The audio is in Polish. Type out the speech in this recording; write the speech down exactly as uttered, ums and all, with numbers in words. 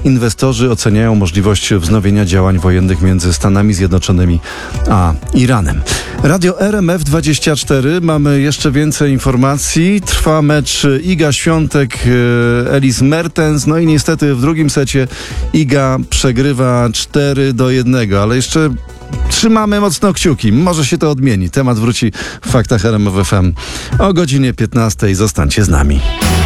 inwestorzy oceniają możliwość wznowienia działań wojennych między Stanami Zjednoczonymi a Iranem. Radio R M F dwadzieścia cztery. Mamy jeszcze więcej informacji. Trwa mecz Iga Świątek, Ellis Mertens. No i niestety w drugim secie Iga przegrywa cztery do jednego, ale jeszcze trzymamy mocno kciuki. Może się to odmieni. Temat wróci w Faktach R M F F M o godzinie piętnastej. Zostańcie z nami.